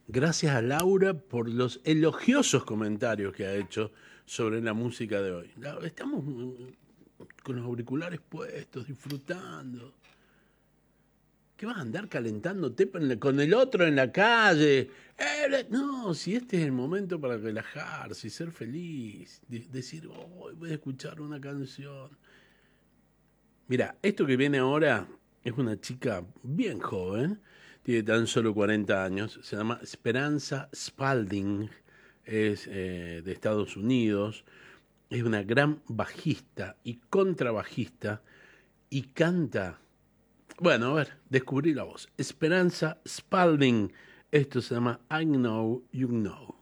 Gracias a Laura por los elogiosos comentarios que ha hecho sobre la música de hoy. Estamos con los auriculares puestos, disfrutando. ¿Qué vas a andar calentándote con el otro en la calle? No, si este es el momento para relajarse y ser feliz. Decir, oh, voy a escuchar una canción. Mira, esto que viene ahora es una chica bien joven, tiene tan solo 40 años, se llama Esperanza Spalding, es de Estados Unidos, es una gran bajista y contrabajista y canta. Bueno, a ver, descubrí la voz. Esperanza Spalding, esto se llama I Know You Know.